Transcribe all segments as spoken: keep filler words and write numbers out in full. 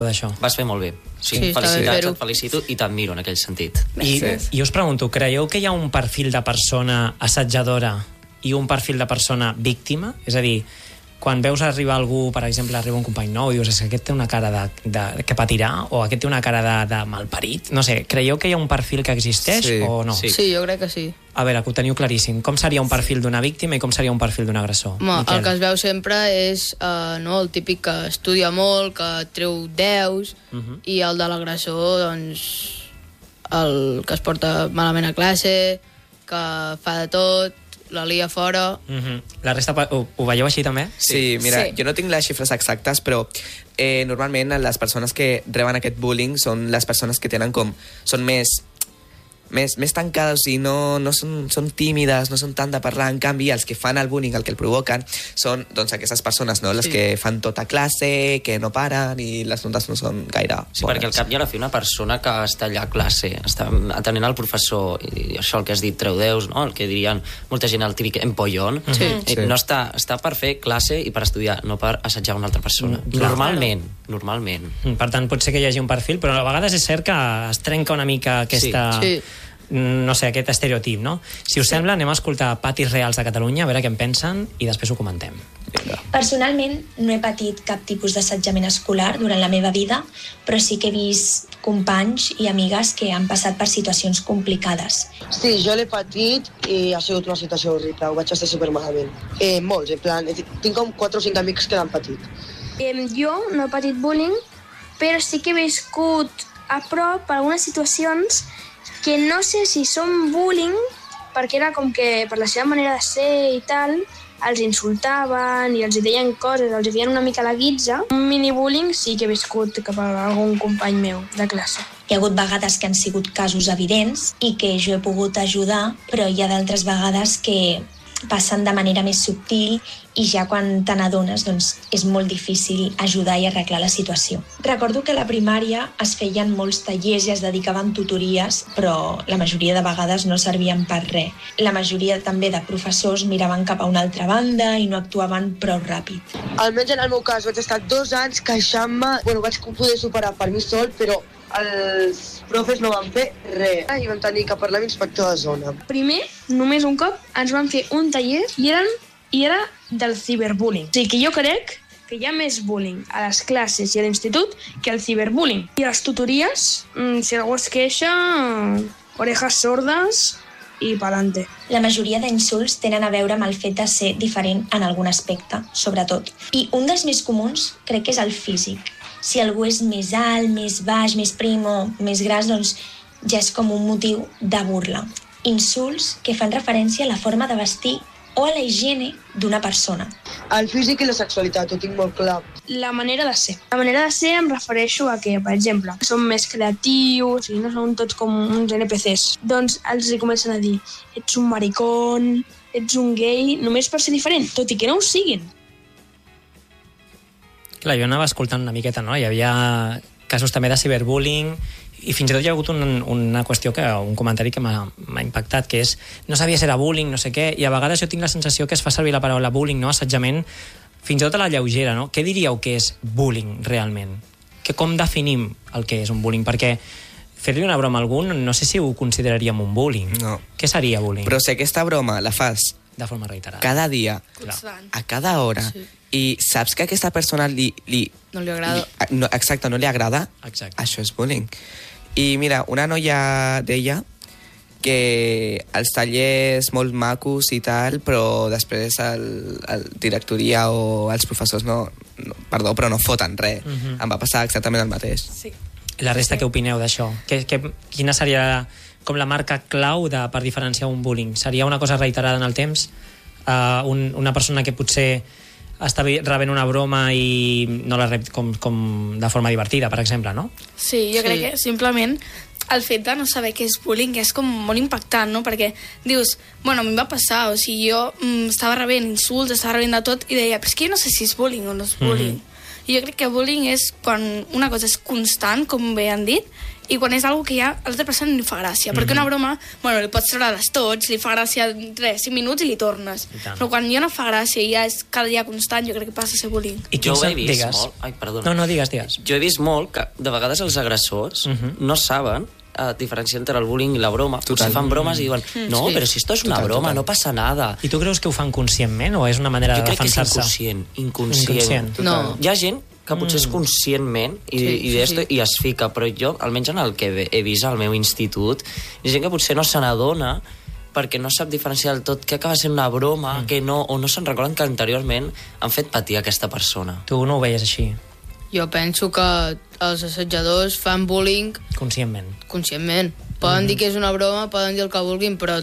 d'això. Vas fer molt bé. Sí, Sí, felicitats, et felicito i t'admiro en aquell sentit. I, I us pregunto, creieu que hi ha un perfil de persona assetjadora i un perfil de persona víctima? És a dir, quan veus arribar algú, per exemple, arriba un company nou i dius, és que aquest té una cara de, de, que patirà o aquest té una cara de, de malparit. No sé, creieu que hi ha un perfil que existeix Sí. o no? Sí. Sí, jo crec que sí. A veure, que ho teniu claríssim. Com seria un perfil d'una víctima i com seria un perfil d'un agressor? Home, Miquel? el que es veu sempre és uh, no, el típic que estudia molt, que treu deus, Uh -huh. i el de l'agressor, doncs, el que es porta malament a classe, que fa de tot, la lia fora... Uh -huh. La resta ho, ho veieu així també? Sí, mira, Sí. jo no tinc les xifres exactes, però eh, normalment les persones que reben aquest bullying són les persones que tenen com... són més... més, més tancades, o sigui, no, no són, són tímides, no són tant de parlar. En canvi, els que fan el bullying, el que el provoquen, són doncs, aquestes persones, no? Les Sí. que fan tota classe, que no paren i les notes no són gaire Sí, bones. perquè al cap i a la fi una persona que està allà a classe, està atenent al professor, i això el que has dit, treu deus, no? El que dirien molta gent, el típic empollón, Sí. eh, Sí. no està, està per fer classe i per estudiar, no per assetjar una altra persona. Mm, clar. Normalment, normalment. Mm, Per tant, pot ser que hi hagi un perfil, però a vegades és cert que es trenca una mica aquesta... Sí. Sí. no sé, aquest estereotip, no? Si us sí. sembla, anem a escoltar patis reals de Catalunya, a veure què en pensen, i després ho comentem. Personalment, no he patit cap tipus d'assetjament escolar durant la meva vida, però sí que he vist companys i amigues que han passat per situacions complicades. Sí, jo l'he patit i ha sigut una situació horrible, ho vaig estar supermalament. Eh, molts, en plan, tinc com quatre o cinc amics que l'han patit. Eh, jo no he patit bullying, però sí que he viscut a prop algunes situacions que no sé si són bullying, perquè era com que per la seva manera de ser i tal, els insultaven i els deien coses, els feien una mica la guitza. Un mini-bullying sí que he viscut cap a algun company meu de classe. Hi ha hagut vegades que han sigut casos evidents i que jo he pogut ajudar, però hi ha d'altres vegades que passen de manera més subtil i ja quan te n'adones doncs, és molt difícil ajudar i arreglar la situació. Recordo que a la primària es feien molts tallers i es dedicaven tutories, però la majoria de vegades no servien per res. La majoria també de professors miraven cap a una altra banda i no actuaven prou ràpid. Almenys en el meu cas vaig estar dos anys queixant-me, bueno, vaig poder superar per mi sol, però els profes no van fer res i vam tenir que parlar amb l'inspector de zona. Primer, només un cop, ens van fer un taller i, eren, i era del ciberbullying. O sigui que jo crec que hi ha més bullying a les classes i a l'institut que el ciberbullying. I a les tutories, si algú es queixa, orejas sordes i pa'lante. La majoria d'insults tenen a veure amb el fet de ser diferent en algun aspecte, sobretot. I un dels més comuns crec que és el físic. Si algú és més alt, més baix, més prim o més gras, doncs ja és com un motiu de burla. Insults que fan referència a la forma de vestir o a la higiene d'una persona. El físic i la sexualitat, ho tinc molt clar. La manera de ser. La manera de ser em refereixo a que, per exemple, són més creatius i no són tots com uns N P Cs. Doncs els hi comencen a dir, ets un maricón, ets un gay, només per ser diferent, tot i que no ho siguin. Clar, jo anava escoltant una miqueta, no? Hi havia casos també de ciberbullying i fins i tot hi ha hagut un, una qüestió, que un comentari que m'ha impactat, que és no sabia si era bullying, no sé què, i a vegades jo tinc la sensació que es fa servir la paraula bullying, no? Assetjament, fins i tot a la lleugera, no? Què diríeu que és bullying realment? Que com definim el que és un bullying? Perquè fer-li una broma a algú no sé si ho consideraríem un bullying. No. Què seria bullying? Però si aquesta broma la fas de forma reiterada. Cada dia, Constant. a cada hora, Sí. i saps que a aquesta persona li... li No li agrada. Li, no, exacte, no li agrada, Exacte. això és bullying. I mira, una noia deia que els tallers molt macos i tal, però després el, el directoria o els professors no, no perdó, però no foten res. Mhm. Em va passar exactament el mateix. Sí. La resta, què opineu d'això? Que, que, quina seria com la marca clau de, per diferenciar un bullying? Seria una cosa reiterada en el temps? Uh, un, una persona que potser està rebent una broma i no la rep com, com de forma divertida, per exemple, no? Sí, jo Sí. crec que simplement el fet de no saber què és bullying és com molt impactant, no? Perquè dius, bueno, a mi em va passar, o sigui, jo mm, estava rebent insults, estava rebent de tot, i deia, però és que jo no sé si és bullying o no és bullying. Mm-hmm. I jo crec que bullying és quan una cosa és constant, com bé han dit, i quan és algo que ja a l'altra persona li fa gràcia. Mm-hmm. Perquè una broma, bueno, li pots treure les tots, li fa gràcia tres, cinc minuts i li tornes. I Però quan ja no fa gràcia i ja és cada dia constant, jo crec que passa a ser bullying. I jo ho he vist digues. molt... Ai, perdona. No, no, digues, digues. Jo he vist molt que de vegades els agressors uh-huh. no saben a diferenciar entre el bullying i la broma. Total. Potser fan bromes i diuen, no, sí. però si esto es una total, broma, total. no passa nada. I tu creus que ho fan conscientment o és una manera jo de defensar-se? Jo crec que és inconscient. Inconscient. inconscient. No. Hi ha gent que potser és conscientment i, sí, i, sí, sí. i es fica, però jo, almenys en el que he vist al meu institut, hi ha gent que potser no se n'adona perquè no sap diferenciar del tot què acaba sent una broma, mm. que no, o no se'n recorden que anteriorment han fet patir aquesta persona. Tu no ho veies així? Jo penso que els assetjadors fan bullying... Conscientment. Conscientment. Poden mm. dir que és una broma, poden dir el que vulguin, però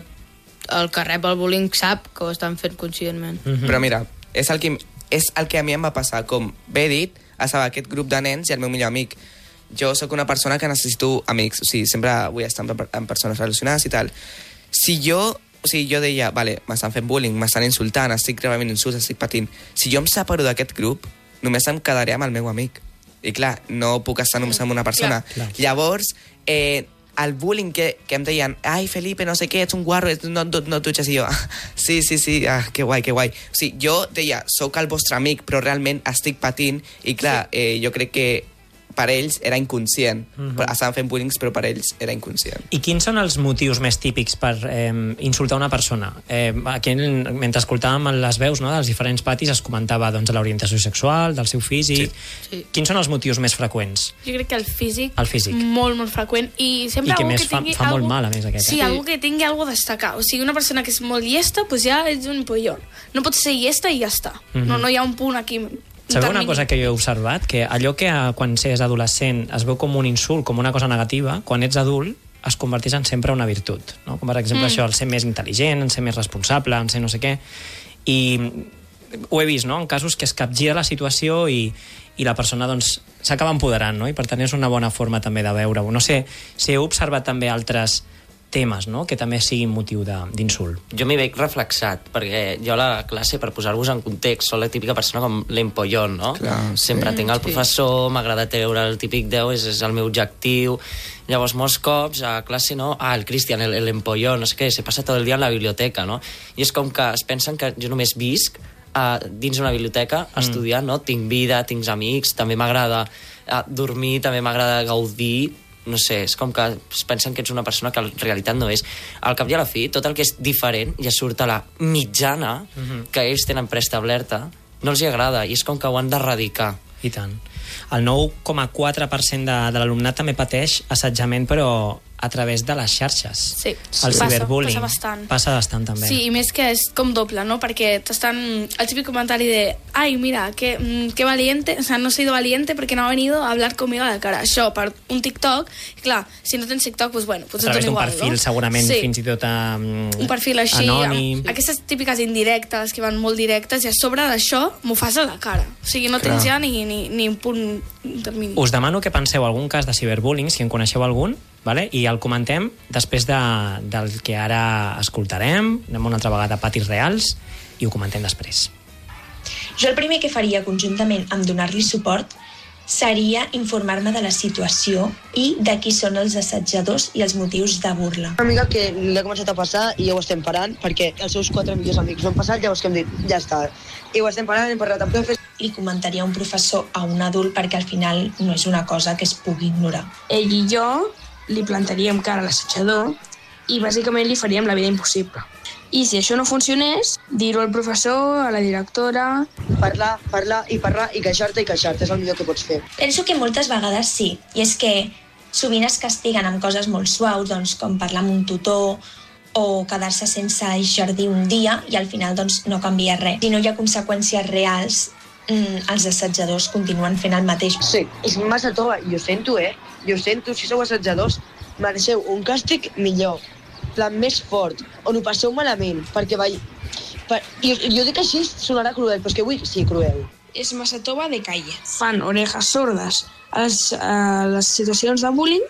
el que rep el bullying sap que ho estan fent conscientment. Mm-hmm. Però mira, és el, que, és el que a mi em va passar. Com bé dit, estava aquest grup de nens i el meu millor amic. Jo sóc una persona que necessito amics, o sigui, sempre vull estar amb, amb persones relacionades i tal. Si jo... O sigui, jo deia, vale, m'estan fent bullying, m'estan insultant, estic rebent insults, estic patint. Si jo em separo d'aquest grup, només em quedaré amb el meu amic. I clar, no puc estar només amb una persona. Clar, clar. Llavors, eh, el bullying que, que em deien, ai, Felipe, no sé què, ets un guarro, no, no, no dutxes, i jo, ah, sí, sí, sí, ah, que guai, que guai. O sigui, jo deia, sóc el vostre amic, però realment estic patint, i clar, sí. eh, jo crec que per ells era inconscient. Mm-hmm. Estaven fent bullying, però per ells era inconscient. I quins són els motius més típics per eh, insultar una persona? Eh, aquí, mentre escoltàvem les veus, no, dels diferents patis, es comentava doncs, l'orientació sexual, del seu físic... Sí. Sí. Quins són els motius més freqüents? Jo crec que el físic, el físic. molt, molt freqüent. I sempre I que algú més que tingui fa, fa algo... molt mal, a més, aquest. Sí, eh? algú que tingui algo a destacar. O sigui, una persona que és molt llesta, doncs ja és un pollón. No pot ser llesta i ja està. Mm-hmm. No, no hi ha un punt aquí... Sabeu una cosa que jo he observat? Que allò que quan s'és adolescent es veu com un insult, com una cosa negativa, quan ets adult es converteix en sempre una virtut. No? Com per exemple mm. això, el ser més intel·ligent, en ser més responsable, en ser no sé què. I ho he vist, no?, en casos que es capgira la situació i, i la persona doncs, s'acaba empoderant, no? I per tant és una bona forma també de veure-ho. No sé si heu observat també altres temes, no?, que també siguin motiu d'insult. Jo m'hi veig reflexat, perquè jo a la classe, per posar-vos en context, soc la típica persona com l'empollón, no? Clar, sempre sí. tinc el professor, sí. m'agrada treure el típic deu, és, és el meu objectiu. Llavors, molts cops a classe, no? Ah, el Cristian, l'empollón, no sé què, se passa tot el dia en la biblioteca, no? I és com que es pensen que jo només visc uh, dins una biblioteca mm. estudiant, no? Tinc vida, tinc amics, també m'agrada uh, dormir, també m'agrada gaudir, no sé, és com que es pensen que ets una persona que en realitat no és. Al cap i a la fi, tot el que és diferent ja surt a la mitjana mm-hmm. que ells tenen preestablerta, no els hi agrada, i és com que ho han d'erradicar. I tant. El nou coma quatre per cent de, de l'alumnat també pateix assetjament, però a través de les xarxes. Sí, el ciberbullying. Passa bastant. Passa bastant, també. Sí, i més que és com doble, no? Perquè t'estan... El típic comentari de ai, mira, que, que valiente, o sea, no he sido valiente porque no ha venido a hablar conmigo a la cara. Això, per un TikTok, i clar, si no tens TikTok, doncs bueno, potser a través d'un perfil, no? Segurament, sí. Fins i tot um, un perfil així, anònim. Amb, aquestes típiques indirectes, que van molt directes, i a sobre d'això m'ho fas a la cara. O sigui, no clar. Tens ja ni, ni, ni un punt intermini. Us demano que penseu algun cas de ciberbullying, si en coneixeu algun, vale? I el comentem després de, del que ara escoltarem, anem una altra vegada a patis reals i ho comentem després. Jo el primer que faria conjuntament amb donar-li suport seria informar-me de la situació i de qui són els assetjadors i els motius de burla. Una amiga que li ha començat a passar i ja ho estem parant perquè els seus quatre millors amics ho han passat, llavors que hem dit, ja està. I ho estem parant, hem parlat amb profes. Li comentaria a un professor, a un adult, perquè al final no és una cosa que es pugui ignorar. Ell i jo li plantaríem cara a l'assetjador i bàsicament li faríem la vida impossible. I si això no funcionés, dir-ho al professor, a la directora... Parlar, parlar i parlar i queixar-te i queixar-te, és el millor que pots fer. Penso que moltes vegades sí, i és que sovint es castiguen amb coses molt suaus, doncs, com parlar amb un tutor o quedar-se sense jardí un dia i al final doncs, no canvia res. Si no hi ha conseqüències reals, mm, els assetjadors continuen fent el mateix. Sí, és massa tova, i ho sento, eh? Jo ho sento, si sou assetjadors, mereixeu un càstig millor, plan més fort, on ho passeu malament, perquè vai... Per... I jo dic així, sonarà cruel, però és que vull sí, cruel. És massa tova de calle. Fan orejas sordes a les, a les situacions de bullying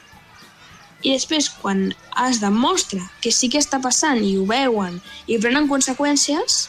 i després, quan es demostra que sí que està passant i ho veuen i prenen conseqüències,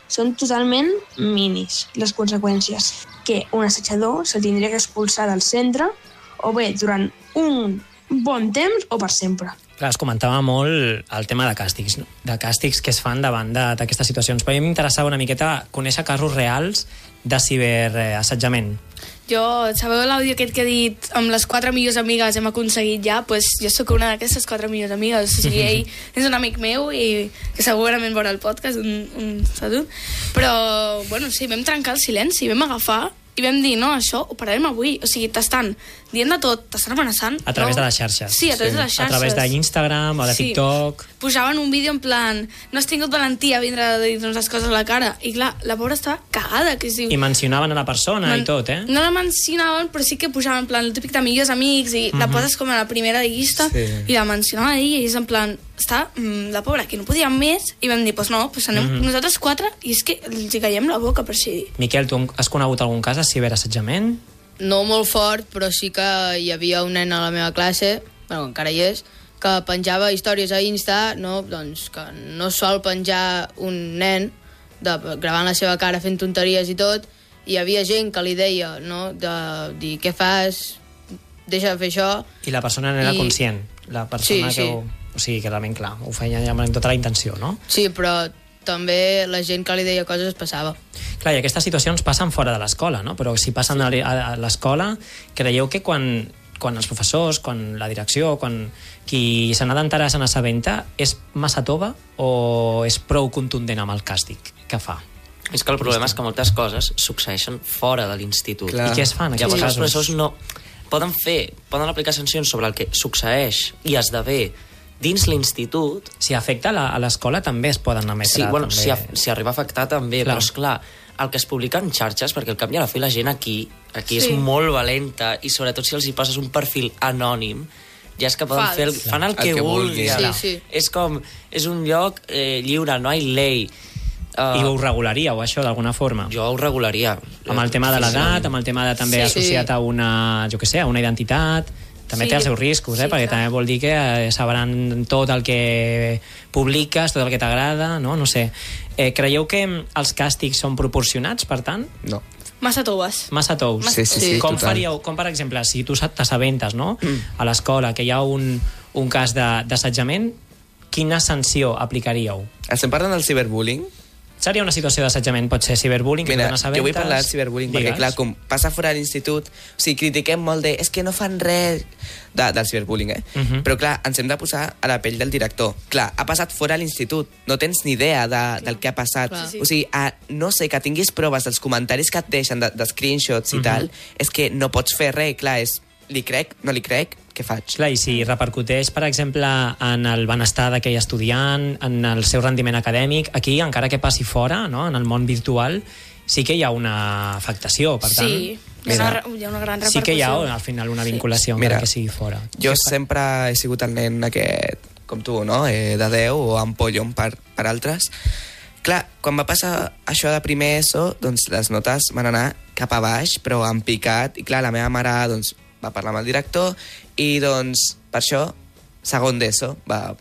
són totalment minis, les conseqüències. Que un assetjador se'l tindria que expulsar del centre o bé durant un bon temps o per sempre. Clar, es comentava molt el tema de càstigs, no? De càstigs que es fan davant d'aquestes situacions. Però a mi m'interessava una miqueta conèixer casos reals de ciberassetjament. Jo, sabeu l'àudio aquest que he dit amb les quatre millors amigues hem aconseguit ja? Doncs pues jo sóc una d'aquestes quatre millors amigues. O sigui, ell és un amic meu i que segurament veurà el podcast, un, un salut. Però, bueno, sí, vam trencar el silenci, vam agafar i vam dir, no, això ho pararem avui. O sigui, t'estan dient de tot, t'estan amenaçant. A través no? de les xarxes. Sí, a través sí. de les xarxes. A través d'Instagram o de sí. TikTok. Posaven un vídeo en plan, no has tingut valentia a vindre a dir-nos les coses a la cara. I clar, la pobra estava cagada. Que es diu... I mencionaven a la persona Man... i tot, eh? No la mencionaven, però sí que posaven en plan el típic de millors amics i uh -huh. la poses com a la primera llista sí. i la mencionava ella i és en plan, està mm, la pobra, que no podia més i vam dir, doncs pues no, pues anem uh -huh. nosaltres quatre i és que els hi caiem la boca, per així dir. Miquel, tu has conegut algun cas de ciberassetjament? No molt fort, però sí que hi havia un nen a la meva classe, bueno, encara hi és, que penjava històries a Insta, no, doncs que no sol penjar un nen de, gravant la seva cara fent tonteries i tot, i hi havia gent que li deia, no, de dir, què fas, deixa de fer això. I la persona n'era I... conscient, la persona sí, que... Sí. Ho... O sigui, que realment, clar, ho feia ja amb tota la intenció, no? Sí, però també la gent que li deia coses es passava. Clar, i aquestes situacions passen fora de l'escola, no? Però si passen a l'escola, creieu que quan, quan els professors, quan la direcció, quan qui se n'ha d'enterar se n'assabenta, és massa tova o és prou contundent amb el càstig que fa? És que el problema és que moltes coses succeeixen fora de l'institut. I què es fan en aquests casos? Els professors no... Poden fer, poden aplicar sancions sobre el que succeeix i esdevé dins l'institut... Si afecta a l'escola també es poden emetre. Sí, bueno, també. Si, a, si arriba a afectar també, clar. Però esclar, el que es publica en xarxes, perquè al cap i a la fi la gent aquí, aquí sí. és molt valenta, i sobretot si els hi poses un perfil anònim, ja és que poden Fals. fer el, fan el, el que, que vulguin. Sí, sí. És com, és un lloc eh, lliure, no hi ha llei. Uh, I ho regularíeu, això, d'alguna forma? Jo ho regularia. Amb el tema de l'edat, amb el tema de també sí, associat sí. a una, jo què sé, a una identitat... També sí, té els seus riscos, eh? Sí, perquè clar. també vol dir que eh, sabran tot el que publiques, tot el que t'agrada, no? No sé. Eh, creieu que els càstigs són proporcionats, per tant? No. Massa toves. Massa tous. Sí, sí, sí, com total. faríeu, com per exemple, si tu t'assabentes, no? Mm. a l'escola, que hi ha un, un cas d'assetjament, quina sanció aplicaríeu? Estem parlant del ciberbullying? Seria una situació d'assetjament, pot ser ciberbullying, Mira, que jo vull parlar del ciberbullying Digues. perquè, clar, com passa fora de l'institut, o sigui, critiquem molt de, és que no fan res de, del ciberbullying, eh? Uh -huh. Però, clar, ens hem de posar a la pell del director. Clar, ha passat fora de l'institut, no tens ni idea de, del que ha passat. Clar. O sigui, a, no sé, que tinguis proves dels comentaris que et deixen, de, de screenshots i uh -huh. tal, és que no pots fer res, clar, és, li crec, no li crec, què faig? Clar, i si repercuteix, per exemple, en el benestar d'aquell estudiant, en el seu rendiment acadèmic, aquí, encara que passi fora, no?, en el món virtual, sí que hi ha una afectació, per tant... Sí, hi ha una, hi ha una gran repercussió. Sí que hi ha, al final, una vinculació, sí. encara Mira, que sigui fora. Jo sempre he sigut el nen aquest, com tu, no?, eh, de Déu o ampollon per, per altres. Clar, quan va passar això de primer ESO, doncs les notes van anar cap a baix, però en picat, i clar, la meva mare, doncs, va parlar amb el director i, doncs, per això, segon d'ESO, va...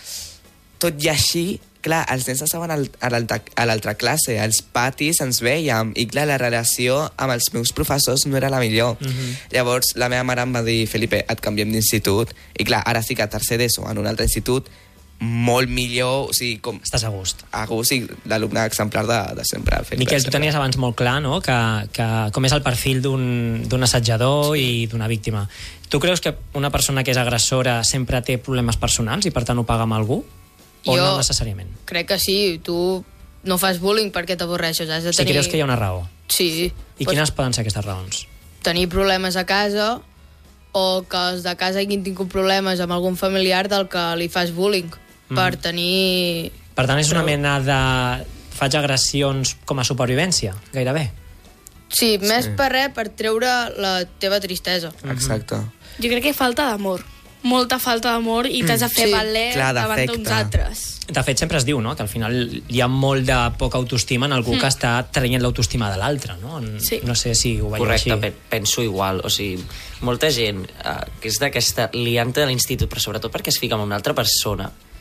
Tot i així, clar, els nens estaven a l'altra classe, als patis ens vèiem, i clar, la relació amb els meus professors no era la millor. Uh-huh. Llavors, la meva mare em va dir, Felipe, et canviem d'institut, i clar, ara sí que a tercer d'ESO, en un altre institut, molt millor, o sigui, com... Estàs a gust. A gust, i l'alumne exemplar de, de sempre. Miquel, tu tenies abans molt clar, no?, que, que com és el perfil d'un assetjador sí. i d'una víctima. Tu creus que una persona que és agressora sempre té problemes personals i per tant ho paga amb algú? O jo no necessàriament? Crec que sí. Tu no fas bullying perquè t'avorreixes. Has de tenir... Si creus que hi ha una raó? Sí. I quines pues, poden ser aquestes raons? Tenir problemes a casa o que els de casa hagin tingut problemes amb algun familiar del que li fas bullying. Mm. Per tenir... Per tant, és una mena de... Faig agressions com a supervivència, gairebé. Sí, més sí. per res, per treure la teva tristesa. Exacte. Jo crec que falta d'amor. Molta falta d'amor i t'has de fer sí. valer Clar, davant d'uns altres. De fet, sempre es diu, no?, que al final hi ha molt de poca autoestima en algú mm. que està traient l'autoestima de l'altre, no? Sí. No sé si ho veieu Correcte, així. Correcte, penso igual. O sigui, molta gent eh, que és d'aquesta lianta de l'institut, però sobretot perquè es fica amb una altra persona,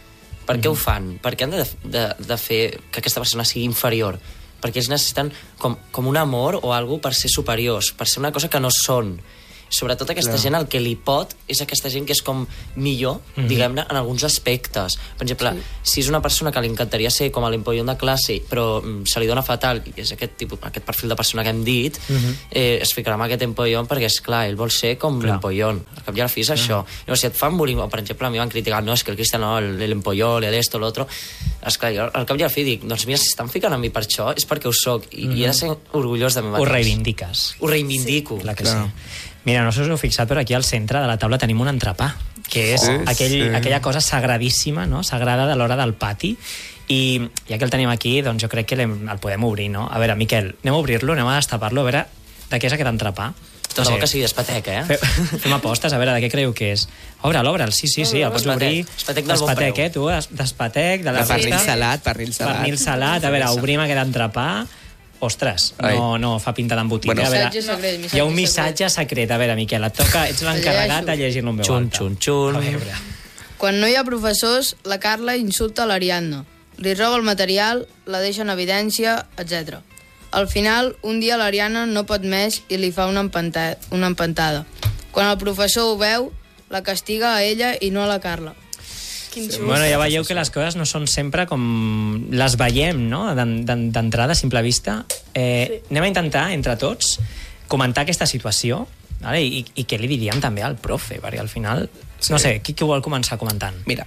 Per què ho fan? Per què han de, de, de fer que aquesta persona sigui inferior? Perquè ells necessiten com, com un amor o alguna per ser superiors, per ser una cosa que no són. Sobretot aquesta Clar. gent el que li pot és aquesta gent que és com millor, mm -hmm. diguem-ne, en alguns aspectes. Per exemple, sí. si és una persona que li encantaria ser com a l'empollon de classe, però mm, se li dona fatal, i és aquest, tipus, aquest perfil de persona que hem dit, mm -hmm. eh, es ficarà amb aquest empollon perquè, és clar, ell vol ser com l'empollon. Al cap i a la fi és mm -hmm. això. Llavors, si et fan bullying, o per exemple, a mi m'han criticat, no, és que el Cristian, no, l'empollon, l'esto, l'altro... Esclar, jo al cap i a la fi dic, doncs mira, si estan ficant a mi per això, és perquè ho soc, i, mm -hmm. i he de ser orgullós de mi mateix. Ho reivindiques. Ho reivindico. Sí. Clar que Clar. sí. Mira, no sé si us heu fixat, però aquí al centre de la taula tenim un entrepà, que és Sí, aquell, sí. aquella cosa sagradíssima, no? Sagrada de l'hora del pati, i ja que el tenim aquí, doncs jo crec que el podem obrir, no? A veure, Miquel, anem a obrir-lo, anem a destapar-lo, a veure de què és aquest entrepà. Tot no sé, que sigui espatec, eh? Fe, fem apostes, a veure, de què creieu que és? Obre'l, obre'l, sí, sí, sí, el pots obrir. Espatec del bon Espatec, preu. eh, tu, d'espatec, de la De pernil resta. salat, pernil salat. Pernil salat, a veure, obrim aquest entrepà. Ostres, no, no fa pinta d'embotit. Bueno, eh? A veure, missatge secret, missatge hi ha un missatge secret. A veure, Miquel, et toca, ets l'encarregat de llegir-lo en veu Xun, alta. xun, xun. A veure. Quan no hi ha professors, la Carla insulta l'Ariadna. Li roba el material, la deixa en evidència, etcètera. Al final, un dia l'Ariadna no pot més i li fa una, empanta una empantada. Quan el professor ho veu, la castiga a ella i no a la Carla. Quin just. Bueno, ja veieu que les coses no són sempre com les veiem, no?, d'entrada, a simple vista. Eh, sí. Anem a intentar, entre tots, comentar aquesta situació, vale? I, i què li diríem també al profe, perquè al final... Sí. No sé, qui, qui vol començar comentant? Mira,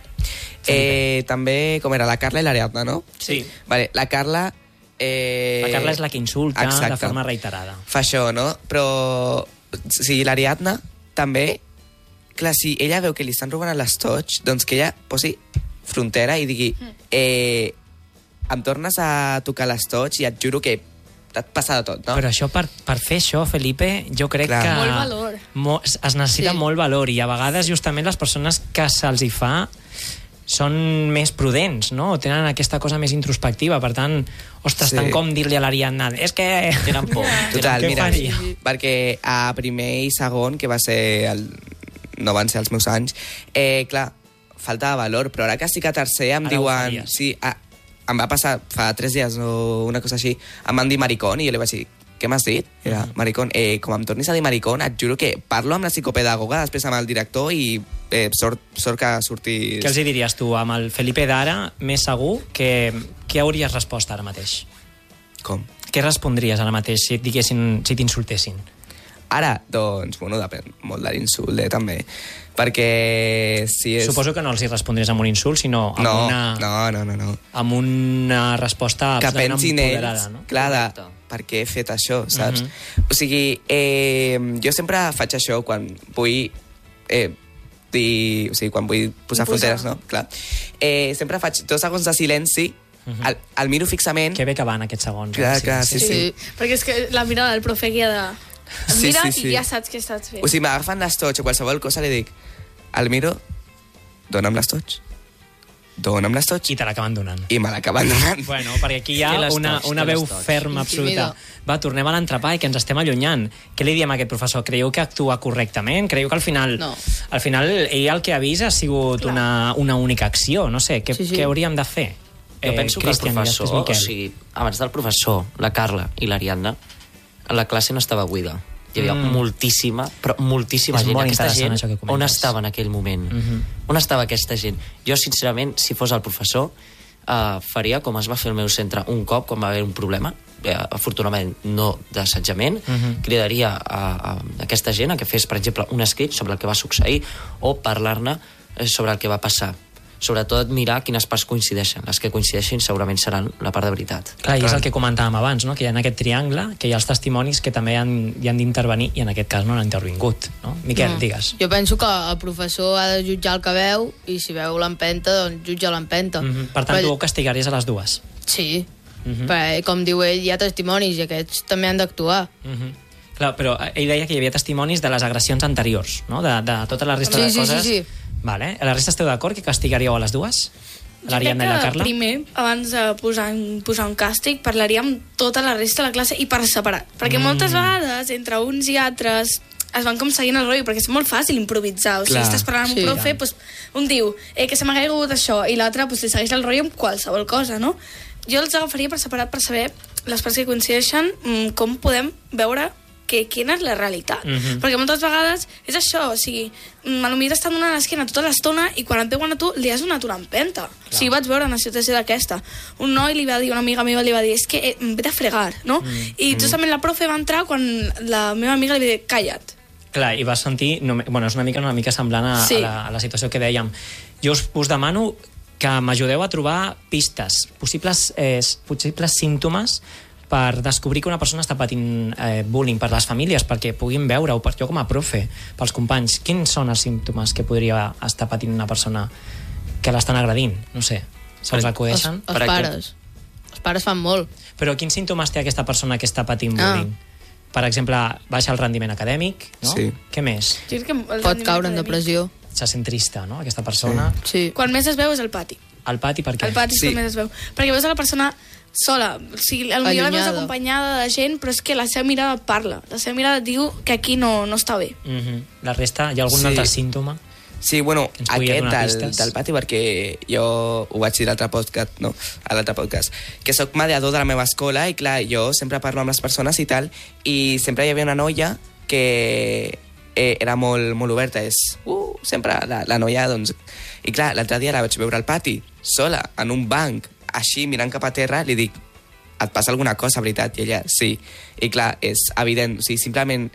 eh, també, com era, la Carla i l'Ariadna, no? Sí. Vale, la Carla... Eh... La Carla és la que insulta Exacte. de forma reiterada. Fa això, no? Però, o sigui, l'Ariadna també... Clar, si ella veu que li estan robant l'estoig, doncs que ella posi frontera i digui eh, em tornes a tocar l'estoig i et juro que et passa de tot, no? Però això, per, per fer això, Felipe, jo crec Clar. que... Molt valor. Mo, es necessita Sí. molt valor, i a vegades justament les persones que se'ls hi fa són més prudents, no? O tenen aquesta cosa més introspectiva, per tant, ostres, Sí. tant com dir-li a l'Ariadna, és que... Tenen por. Total, Què mira, faria? perquè a primer i segon, que va ser el, no van ser els meus anys, eh, clar, falta de valor, però ara que estic a tercer em Ara ho diuen... faries. Sí, a, em va passar fa tres dies o una cosa així, em van dir maricón i jo li vaig dir, què m'has dit? Era, maricón, eh, com em tornis a dir maricón, et juro que parlo amb la psicopedagoga, després amb el director i eh, sort, sort que sortis... Què els hi diries tu, amb el Felipe d'ara, més segur, que, què hauries respost ara mateix? Com? Què respondries ara mateix si et diguessin, si t'insultessin? Ara, doncs, bueno, depèn molt de l'insult, eh, també. Perquè si és... Suposo que no els hi respondries amb un insult, sinó amb, No, una, no, no, no, no. amb una resposta Que absolutament pensin empoderada, ells, no? clar, de Correcte. per què he fet això, saps? Mhm. O sigui, eh, jo sempre faig això quan vull eh, dir... O sigui, quan vull posar Imposar. fronteres, no? Clar. Eh, sempre faig dos segons de silenci, Mhm. el, el miro fixament... Que bé que van aquests segons. Clar, eh? clar, sí, sí. Perquè és que la mirada del profe guia de... Em Sí, mira sí, sí. i ja saps què estàs fent. O sigui, m'agafen l'estoig o qualsevol cosa, li dic, el miro, dona'm l'estoig. Dona'm l'estoig. I te l'acaben donant. I me l'acaben donant. Bueno, perquè aquí hi ha Té l'estoig, una, té una veu l'estoig. ferma, absoluta. Intimida. Va, tornem a l'entrepà i que ens estem allunyant. Què li diem a aquest professor? Creieu que actua correctament? Creieu que al final... No. Al final ell el que ha vist ha sigut una, una única acció. No sé, què, Sí, sí. què hauríem de fer? Jo penso que el Cristian, i professor, després o Miquel. sigui, abans del professor, la Carla i l'Ariadna, la classe no estava buida. Hi havia Mm. mm. moltíssima, però moltíssima És gent. molt Aquesta interessant gent, això que comentes. on estava en aquell moment? Mhm. Mm -hmm. On estava aquesta gent? Jo, sincerament, si fos el professor, uh, faria com es va fer el meu centre un cop, quan va haver un problema, eh, afortunadament no d'assetjament, Mhm. mm -hmm. cridaria a, a aquesta gent a que fes, per exemple, un escrit sobre el que va succeir o parlar-ne eh, sobre el que va passar. Sobretot mirar quines parts coincideixen. Les que coincideixin segurament seran la part de veritat. Clar, i és el que comentàvem abans, no? Que hi ha aquest triangle, que hi ha els testimonis que també han, hi han d'intervenir, i en aquest cas no han intervingut. No? Miquel, No. digues. Jo penso que el professor ha de jutjar el que veu i si veu l'empenta, doncs jutja l'empenta. Mm -hmm. Per tant, Però- tu castigaries a les dues. Sí, Mhm. perquè, com diu ell, hi ha testimonis i aquests també han d'actuar. Mm -hmm. Clar, però ell deia que hi havia testimonis de les agressions anteriors, no? De, de tota la resta Sí, de sí, coses. sí, sí. Vale. A la resta esteu d'acord que castigaríeu a les dues? A l'Ariadna i la Carla? Primer, abans de posar, posar un càstig, parlaríem tota la resta de la classe i per separat. Perquè Mm. moltes vegades, entre uns i altres, es van com seguint el rotllo, perquè és molt fàcil improvisar. O sigui, Clar. estàs parlant amb Sí, un profe, tant. doncs, un diu eh, que se m'ha caigut això, i l'altre doncs, li segueix el rotllo amb qualsevol cosa, no? Jo els agafaria per separat per saber les parts que coincideixen, mm, com podem veure que, quina és la realitat. Mhm. Perquè moltes vegades és això, o sigui, mm, potser t'estan donant l'esquena tota l'estona i quan et veuen a tu li has donat una empenta. O sigui, vaig veure una situació d'aquesta. Un noi li va dir, una amiga meva li va dir, és que eh, em ve de fregar, no? Mm. I justament la profe va entrar quan la meva amiga li va dir, calla't. Clar, i vas sentir... No, bueno, és una mica, una mica semblant a, Sí. a, la, a la situació que dèiem. Jo us, us demano que m'ajudeu a trobar pistes, possibles, eh, possibles símptomes per descobrir que una persona està patint eh, bullying per les famílies, perquè puguin veure, o per jo com a profe, pels companys, quins són els símptomes que podria estar patint una persona que l'estan agredint? No sé, se'ls Els, acudeixen? els pares. Els pares fan molt. Però quins símptomes té aquesta persona que està patint Ah. bullying? Per exemple, baixa el rendiment acadèmic, no? Sí. Què més? Jo crec que el Pot rendiment caure en acadèmic- depressió. Se sent trista, no?, aquesta persona. Sí. Quan més es veu és al pati. Al pati, per què? Al pati és Sí. quan més es veu. Perquè veus a la persona sola. O sigui, potser la veus Allunyada. acompanyada de gent, però és que la seva mirada parla. La seva mirada diu que aquí no, no està bé. Mhm. La resta, hi ha algun Sí. altre símptoma? Sí, bueno, Que ens pugui aquest donar del, pistes. del pati, perquè jo ho vaig dir a l'altre podcast, no? A l'altre podcast, que sóc mediador de la meva escola i, clar, jo sempre parlo amb les persones i tal, i sempre hi havia una noia que eh, era molt, molt oberta, és... Uh, sempre la, la noia, doncs... I, clar, l'altre dia la vaig veure al pati, sola, en un banc, així, mirant cap a terra, li dic, et passa alguna cosa, veritat? I ella, sí. I, clar, és evident, o sigui, simplement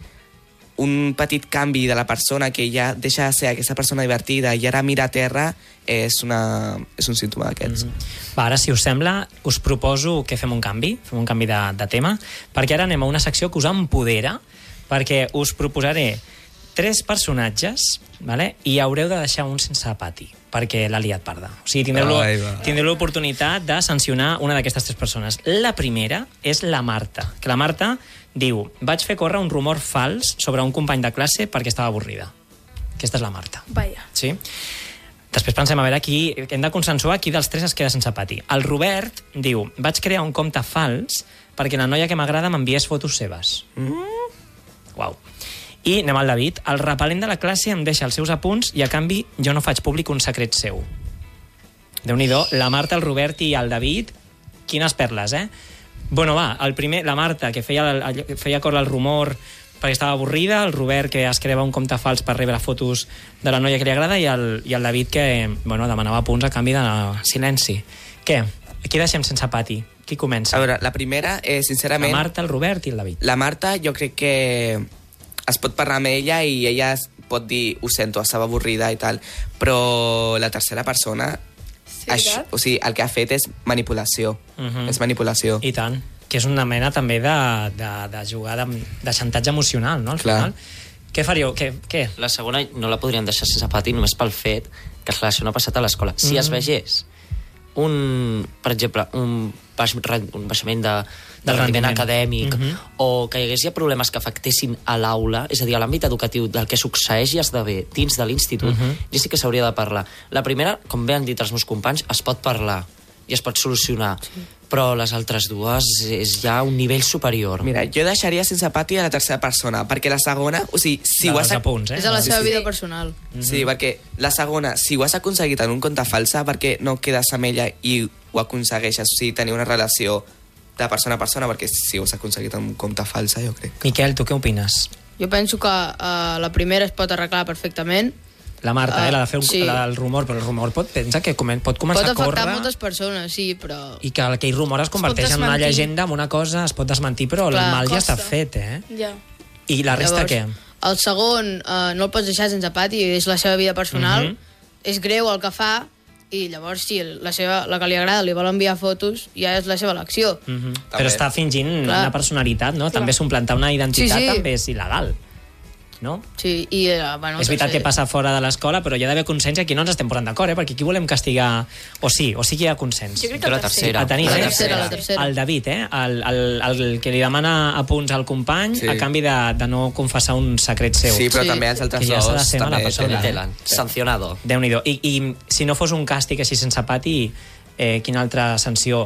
un petit canvi de la persona que ja deixa de ser aquesta persona divertida i ara mira a terra és, una, és un símptoma d'aquests. Mm -hmm. Va, ara, si us sembla, us proposo que fem un canvi, fem un canvi de, de tema, perquè ara anem a una secció que us empodera, perquè us proposaré tres personatges, vale? I haureu de deixar un sense pati, perquè l'ha liat parda. O sigui, tindreu, Ai, va. tindreu l'oportunitat de sancionar una d'aquestes tres persones. La primera és la Marta, que la Marta diu, vaig fer córrer un rumor fals sobre un company de classe perquè estava avorrida. Aquesta és la Marta. Vaja. Sí? Després pensem a veure qui... Hem de consensuar qui dels tres es queda sense pati. El Robert diu, vaig crear un compte fals perquè la noia que m'agrada m'enviés fotos seves. Mm. Uau. I anem al David. El repel·lent de la classe em deixa els seus apunts i a canvi jo no faig públic un secret seu. Déu-n'hi-do, la Marta, el Robert i el David, quines perles, eh? Bueno, va, el primer, la Marta, que feia, el, feia córrer el rumor perquè estava avorrida, el Robert, que es creava un compte fals per rebre fotos de la noia que li agrada, i el, i el David, que bueno, demanava punts a canvi de silenci. Què? Aquí deixem sense pati. Qui comença? A veure, la primera, eh, sincerament... La Marta, el Robert i el David. La Marta, jo crec que es pot parlar amb ella i ella es pot dir, ho sento, estava avorrida i tal, però la tercera persona, Sí, això, o sigui, el que ha fet és manipulació. Mhm. És manipulació. I tant. Que és una mena també de, de, de jugar de, de xantatge emocional, no? Al Clar. final. Què faríeu? Què? Què? La segona no la podrien deixar sense pati només pel fet que clar, això no ha passat a l'escola. Si Mm. es vegés un, per exemple, un, baix, un baixament de, del rendiment rendiment. acadèmic, Mhm. o que hi hagués ja problemes que afectessin a l'aula, és a dir, a l'àmbit educatiu del que succeeix i esdevé dins de l'institut, Mhm. ja sí que s'hauria de parlar. La primera, com bé han dit els meus companys, es pot parlar i es pot solucionar, sí. Però les altres dues és ja un nivell superior. Mira, jo deixaria sense pati a la tercera persona, perquè la segona, o sigui, si De ho has... dels apunts, eh? És a la Sí, seva sí. vida personal. Sí, perquè la segona, si ho has aconseguit en un compte falsa, perquè no quedes amb ella i ho aconsegueixes, o sigui, tenir una relació de persona a persona, perquè si ho has aconseguit en un compte falsa, jo crec. Miquel, tu què opines? Jo penso que uh, la primera es pot arreglar perfectament. La Marta, eh, la de fer un, Sí. la del rumor, però el rumor pot, pensa que comen, pot començar Pot a córrer afectar moltes persones, sí, però... i que aquell rumor es converteix pot en una desmentir. llegenda, en una cosa, es pot desmentir, però Clar, el mal ja costa. està fet, eh? Ja. I la resta Llavors, què? El segon uh, no el pots deixar sense pati, és la seva vida personal, Mhm. és greu el que fa, i llavors sí, la, seva, la que li agrada li vol enviar fotos, ja és la seva elecció. Mm -hmm. També. Però està fingint Clar. una personalitat, no? També suplantar una identitat Sí, sí. també és il·legal, no? Sí, i, uh, bueno, És veritat no sé. que passa fora de l'escola, però hi ha d'haver consens i aquí no ens estem posant d'acord, eh? Perquè aquí volem castigar... O sí, o sí que hi ha consens. Jo crec que Jo la el tercer. tercera. A tenir, La eh? tercera, la tercera. El David, eh? El, el, el que li demana apunts al company Sí. a canvi de, de no confessar un secret seu. Sí, però Sí. també els altres Que ja s'ha de dos ser mala també persona. tenen. Telen, sancionado. Déu-n'hi-do. I, I si no fos un càstig així sense pati, eh, quina altra sanció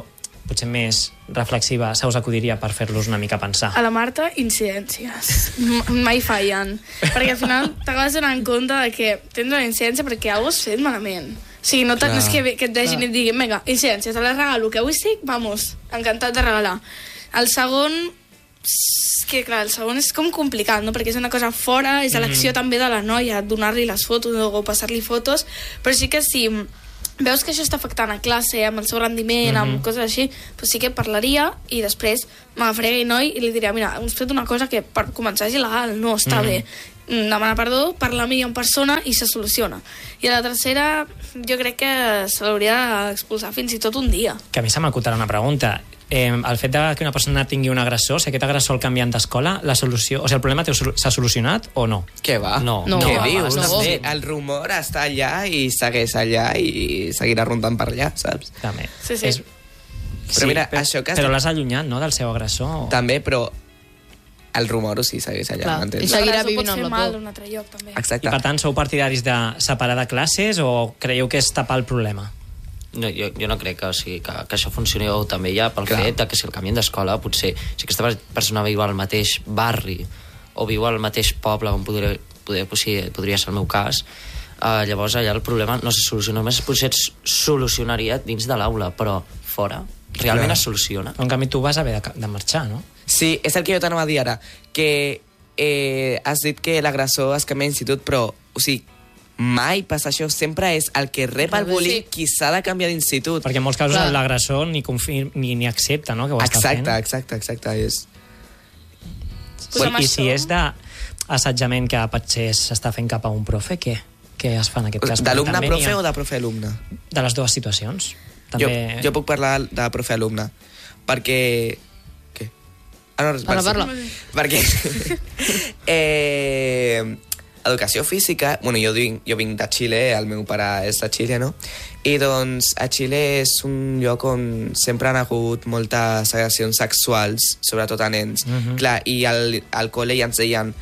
potser més reflexiva se us acudiria per fer-los una mica pensar? A la Marta, incidències. M- mai fallen. Perquè al final t'acabes donant compte de que tens una incidència perquè alguna cosa has fet malament. O sigui, no, no és que, que et deixin i et diguin, vinga, incidència, te la regalo, que avui estic, vamos, encantat de regalar. El segon, que clar, el segon és com complicat, no? Perquè és una cosa fora, és elecció mm. també de la noia, donar-li les fotos o passar-li fotos, però sí que si veus que això està afectant a classe, amb el seu rendiment, mm-hmm. amb coses així, doncs sí que parlaria i després m'agafaria aquell noi i li diria, mira, hem fet una cosa que per començar és il·legal, no està mm-hmm. bé. Demana perdó, parla amb ella en persona i se soluciona. I a la tercera, jo crec que se l'hauria d'expulsar fins i tot un dia. Que a mi se m'acutarà una pregunta. Eh, el fet de que una persona tingui un agressor, si aquest agressor el canviant d'escola, la solució, o sigui, el problema s'ha solucionat o no? Què va? No. no Què va, dius? no, no, el rumor està allà i segueix allà i seguirà rondant per allà, saps? També. Sí, sí. És... Però sí, mira, però, això que... Però l'has allunyat, no?, del seu agressor. També, però el rumor sí segueix allà. Clar, m'entens? i seguirà L'agressor vivint pot amb fer la mal por. un altre lloc, també. Exacte. I per tant, sou partidaris de separar de classes o creieu que és tapar el problema? No, jo, jo no crec que, o sigui, que, que això funcioni, o també ja pel Clar. fet de que si el canvien d'escola, potser si aquesta persona viu al mateix barri o viu al mateix poble on podria, podria, podria, podria ser el meu cas, eh, llavors allà el problema no se soluciona, només potser es solucionaria dins de l'aula, però fora realment Clar. es soluciona. En canvi, tu vas haver de, de marxar, no? Sí, és el que jo t'anava a dir ara, que eh, has dit que l'agressor es canvia d'institut, però, o sigui, mai passa això, sempre és el que rep el bullying Sí. qui s'ha de canviar d'institut. Perquè en molts casos Clar. l'agressor ni, confir, ni, ni accepta, no?, que ho està Exacte, fent. exacte, exacte, és... Pues amb I això- si és d'assetjament que potser s'està fent cap a un profe, què? Què es fa en aquest cas? Perquè D'alumne també profe n'hi ha- o de profe-alumne? De les dues situacions. Jo, També... jo puc parlar de profe-alumne, perquè... Què? Ah, no, res, Parla, sí. parla. Perquè... eh, educació física... Bueno, jo vinc, jo vinc de Xile, el meu pare és de Xile, no? I doncs a Xile és un lloc on sempre han hagut moltes agressions sexuals, sobretot a nens. Mhm. Clar, i al, al col·le ja ens deien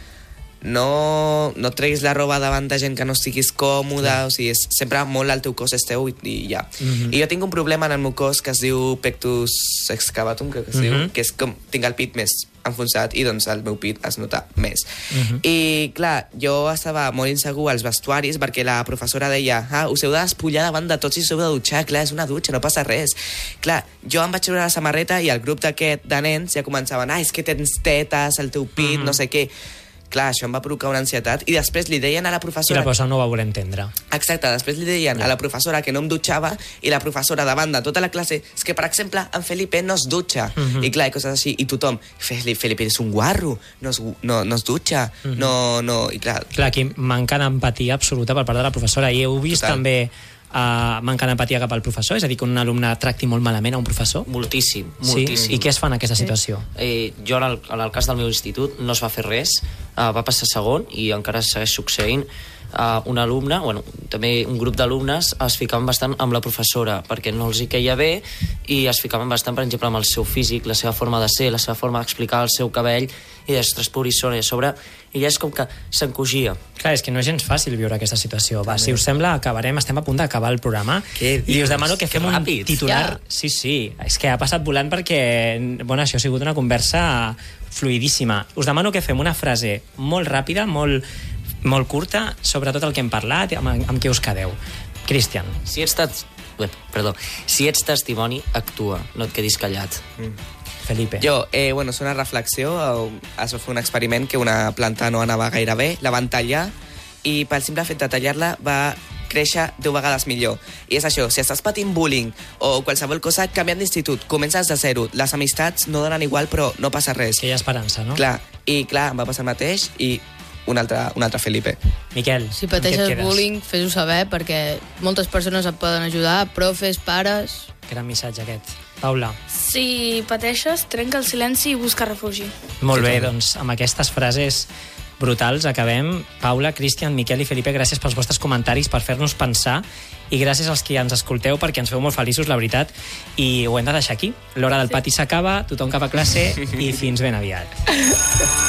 no, no treguis la roba davant de gent que no estiguis còmode, o sigui, és sempre molt el teu cos és teu i, i ja. Mhm. I jo tinc un problema en el meu cos que es diu pectus excavatum, crec que es Mhm. diu, que és com, tinc el pit més enfonsat i doncs el meu pit es nota més. Mhm. I clar, jo estava molt insegur als vestuaris perquè la professora deia ah, us heu de despullar davant de tots i us heu de dutxar, clar, és una dutxa, no passa res. Clar, jo em vaig treure la samarreta i el grup d'aquest de nens ja començaven, ah, és que tens tetes, el teu pit, Mhm. no sé què. Clar, això em va provocar una ansietat i després li deien a la I professora... la persona no ho va voler entendre. Exacte, després li deien a la professora que no em dutxava i la professora davant de tota la classe és que, per exemple, en Felipe no es dutxa. Mhm. I clar, i coses així. I tothom, Felipe, Felipe és un guarro, no es, no, no es dutxa, Mhm. no, no... I clar, Clar, aquí manca d'empatia absoluta per part de la professora. I heu vist Total. també uh, manca d'empatia cap al professor? És a dir, que un alumne tracti molt malament a un professor? Moltíssim, Sí? moltíssim. I què es fa en aquesta situació? Eh, jo, en el, en el cas del meu institut, no es va fer res, uh, va passar segon i encara segueix succeint. Uh, un alumne, bueno, també un grup d'alumnes es ficaven bastant amb la professora perquè no els hi queia bé i es ficaven bastant, per exemple, amb el seu físic, la seva forma de ser, la seva forma d'explicar el seu cabell i ostres, pobríssona, i a sobre ella és com que s'encogia. Clar, és que no és gens fàcil viure aquesta situació. Va, si us sembla, acabarem, estem a punt d'acabar el programa. Què I dius? us demano que fem Que un ràpid. titular... Ja. Sí, sí, és que ha passat volant perquè bueno, això ha sigut una conversa fluidíssima. Us demano que fem una frase molt ràpida, molt, molt curta, sobre tot el que hem parlat, amb, amb què us quedeu. Cristian. Si ets, tes... Ué, perdó. si ets testimoni, actua, no et quedis callat. Felipe. jo, eh, bueno, és una reflexió, eh, es va fer un experiment que una planta no anava gaire bé, la van tallar i pel simple fet de tallar-la va créixer deu vegades millor. I és això, si estàs patint bullying o qualsevol cosa, canviant d'institut, comences de zero. Les amistats no donen igual, però no passa res. Que hi ha esperança, no? Clar, i clar, em va passar el mateix i un altre, un altre Felipe. Miquel, Si amb què et pateixes quedes? bullying, fes-ho saber, perquè moltes persones et poden ajudar, profes, pares... Gran missatge aquest. Paula. Si pateixes, trenca el silenci i busca refugi. Molt bé, doncs amb aquestes frases brutals acabem. Paula, Cristian, Miquel i Felipe, gràcies pels vostres comentaris, per fer-nos pensar, i gràcies als que ens escolteu perquè ens feu molt feliços, la veritat, i ho hem de deixar aquí. L'hora del pati s'acaba, tothom cap a classe i fins ben aviat.